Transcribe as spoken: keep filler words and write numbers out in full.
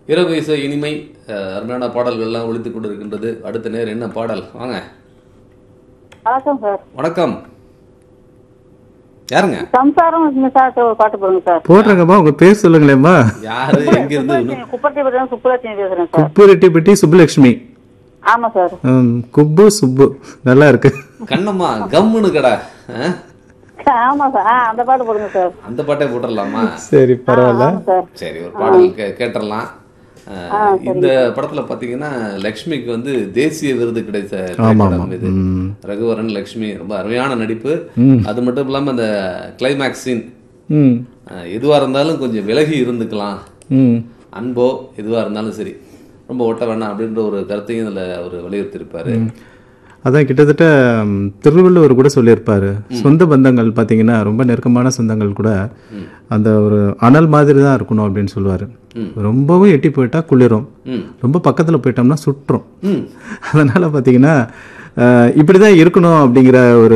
இரவு இசை இனிமை அருமையான பாடல்கள்லாம் ஒழித்துக் கொண்டிருக்கின்றது. அடுத்த நேரம் என்ன பாடல்? வாங்க. வணக்கம் சார். வணக்கம். யாருங்க? சம்சாரம் சார் ஒரு பாட்டு போடுங்க சார். போடுறேங்கம்மா, உங்க பேர் சொல்லுங்களேம்மா. யாரு, எங்க இருந்து? குப்பரெட்டிப்பட்டி சுப்புலட்சுமி பேசுறேன் சார். குப்பரெட்டிப்பட்டி சுப்புலட்சுமி. ஆமா சார். குப்பு சுப்பு நல்லா இருக்கு. கண்ணம்மா கம்முனு கடா. ஆமா சார், அந்த பாட்டு போடுங்க சார். அந்த பாட்டே போட்டுடலாமா? சரி, பரவாயில்ல. சரி, ஒரு பாடல் கேட்டுடலாம். இந்த படத்துல பாத்தீங்கன்னா லக்ஷ்மிக்கு வந்து தேசிய விருது கிடைத்த திரைப்படம் இது. ரகுவரன் லக்ஷ்மி ரொம்ப அருமையான நடிப்பு. அது மட்டும் இல்லாம அந்த கிளைமேக்ஸ் சீன் எதுவா இருந்தாலும் கொஞ்சம் விலகி இருந்துக்கலாம், அன்போ எதுவா இருந்தாலும் சரி, ரொம்ப ஒட்ட வேணாம் அப்படின்ற ஒரு கருத்தையும் இதுல அவர் வலியுறுத்திருப்பாரு. அதான் கிட்டத்தட்ட திருவள்ளுவர் கூட சொல்லியிருப்பாரு, சொந்த பந்தங்கள் பார்த்தீங்கன்னா ரொம்ப நெருக்கமான சொந்தங்கள் கூட அந்த ஒரு அனல் மாதிரி தான் இருக்கணும் அப்படின்னு சொல்லுவார். ரொம்பவும் எட்டி போயிட்டா குளிரும், ரொம்ப பக்கத்தில் போயிட்டோம்னா சுற்றும். அதனால பார்த்தீங்கன்னா இப்படி தான் இருக்கணும் அப்படிங்கிற ஒரு